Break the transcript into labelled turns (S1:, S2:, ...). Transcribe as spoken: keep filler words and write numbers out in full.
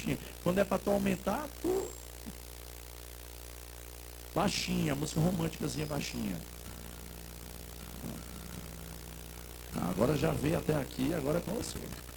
S1: baixinha. Quando é para tu aumentar, tu... baixinha, música românticazinha baixinha. Agora já veio até aqui, agora é com você.